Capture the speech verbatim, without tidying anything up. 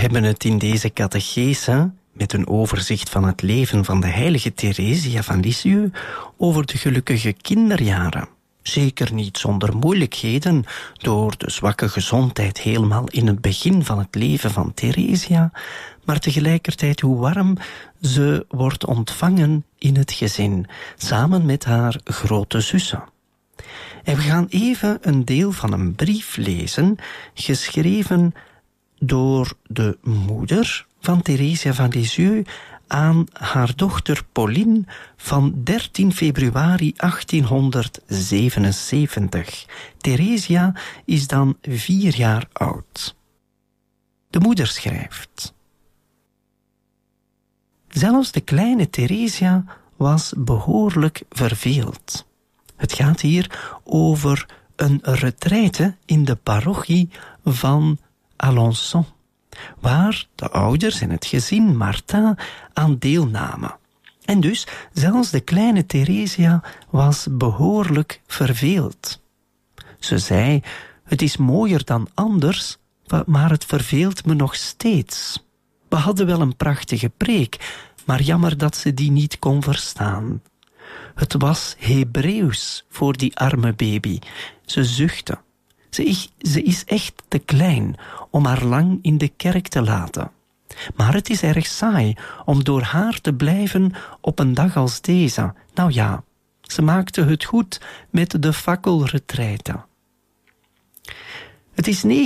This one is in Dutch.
hebben het in deze catechese, met een overzicht van het leven van de heilige Theresia van Lisieux, over de gelukkige kinderjaren. Zeker niet zonder moeilijkheden, door de zwakke gezondheid helemaal in het begin van het leven van Theresia, maar tegelijkertijd hoe warm ze wordt ontvangen in het gezin, samen met haar grote zussen. En we gaan even een deel van een brief lezen, geschreven door de moeder van Theresia van Lisieux aan haar dochter Pauline van dertien februari achttienhonderdzevenenzeventig. Theresia is dan vier jaar oud. De moeder schrijft: zelfs de kleine Theresia was behoorlijk verveeld. Het gaat hier over een retraite in de parochie van Alençon, waar de ouders en het gezin Martin aan deelnamen. En dus zelfs de kleine Theresia was behoorlijk verveeld. Ze zei: het is mooier dan anders, maar het verveelt me nog steeds. We hadden wel een prachtige preek, maar jammer dat ze die niet kon verstaan. Het was Hebreeuws voor die arme baby. Ze zuchtte. Ze is, ze is echt te klein om haar lang in de kerk te laten. Maar het is erg saai om door haar te blijven op een dag als deze. Nou ja, ze maakte het goed met de fakkelretraite. Het is